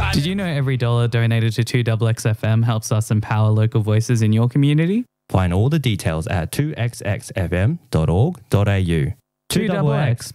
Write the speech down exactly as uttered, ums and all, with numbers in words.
Did you know every dollar donated to two X X F M helps us empower local voices in your community? Find all the details at two x x f m dot org dot a u. two X X,